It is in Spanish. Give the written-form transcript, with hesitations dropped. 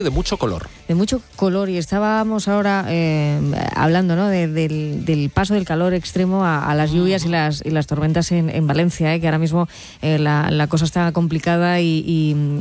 de mucho color. De mucho color, y estábamos ahora hablando, ¿no?, del paso del calor extremo a las lluvias y las tormentas en Valencia, que ahora mismo la cosa está complicada y